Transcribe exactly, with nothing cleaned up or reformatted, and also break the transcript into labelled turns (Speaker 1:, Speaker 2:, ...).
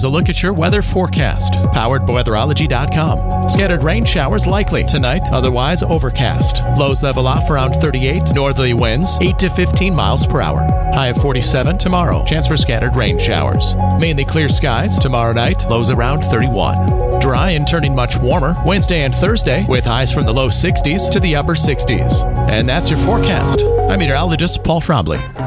Speaker 1: Here's a look at your weather forecast, powered by weatherology dot com. Scattered rain showers likely tonight, otherwise overcast. Lows level off around thirty-eight. Northerly winds eight to fifteen miles per hour. High of forty-seven tomorrow. Chance for scattered rain showers. Mainly clear skies tomorrow night. Lows around thirty-one. Dry and turning much warmer Wednesday and Thursday with highs from the low sixties to the upper sixties. And that's your forecast. I'm meteorologist Paul Trombley.